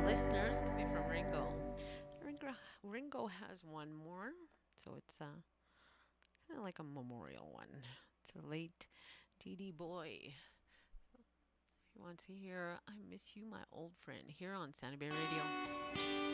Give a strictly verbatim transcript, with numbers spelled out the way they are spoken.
listeners coming from Ringo. Ringo, Ringo has one more, so it's uh, kind of like a memorial one. To the late Dee Dee Boy. He wants to hear I Miss You, My Old Friend, here on Santa Bay Radio.